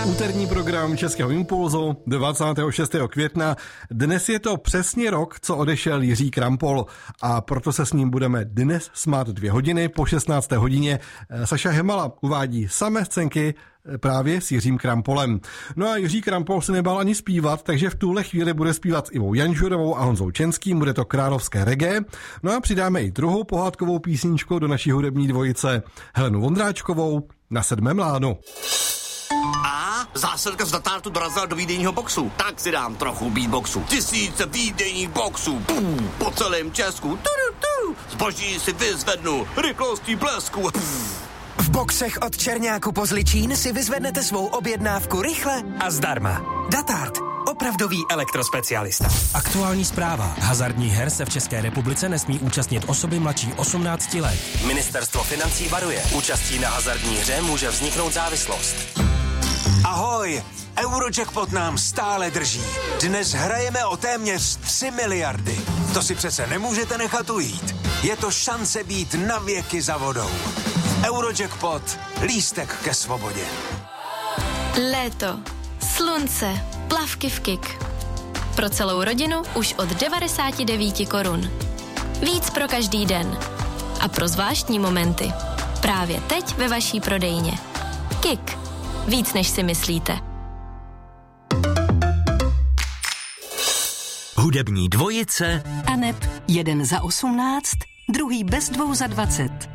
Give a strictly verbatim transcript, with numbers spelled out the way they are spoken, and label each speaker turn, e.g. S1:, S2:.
S1: Úterní program Českého impulzu dvacátého šestého května. Dnes je to přesně rok, co odešel Jiří Krampol a proto se s ním budeme dnes smát dvě hodiny. Po šestnácté hodině Saša Hemala uvádí samé scénky právě s Jiřím Krampolem. No a Jiří Krampol se nebál ani zpívat, takže v tuhle chvíli bude zpívat s Ivou Janžurovou a Honzou Čenským, bude to královské reggae. No a přidáme i druhou pohádkovou písničku do naší hudební dvojice, Helenu Vondráčkovou Na sedmém lánu.
S2: A zásilka z Datártu dorazila do výdejního boxu. Tak si dám trochu beatboxu. Tisíce výdejních boxů. Pum, po celém Česku. Tu, tu, tu. Zboží si vyzvednu. Rychlostí blesku.
S3: V boxech od Černáku po Zličín si vyzvednete svou objednávku rychle a zdarma. Datart. Opravdový elektrospecialista.
S4: Aktuální zpráva. Hazardních her se v České republice nesmí účastnit osoby mladší osmnácti let.
S3: Ministerstvo financí varuje.
S4: Účastí na hazardní hře může vzniknout závislost.
S5: Ahoj, Eurojackpot nám stále drží. Dnes hrajeme o téměř tři miliardy. To si přece nemůžete nechat ujít. Je to šance být na věky za vodou. Eurojackpot, lístek ke svobodě.
S6: Léto, slunce, plavky v Kik. Pro celou rodinu už od devadesát devět korun. Víc pro každý den. A pro zvláštní momenty. Právě teď ve vaší prodejně. Kik. Víc než si myslíte.
S7: Hudební dvojice
S8: Aneb, jeden za osmnáct, druhý bez dvou za dvacet.